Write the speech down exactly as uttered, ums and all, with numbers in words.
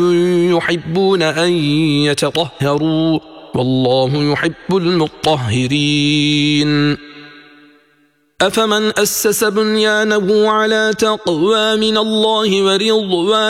يحبون أن يتطهروا والله يحب المطهرين. أفمن أسس بنيانه على تقوى من الله ورضوان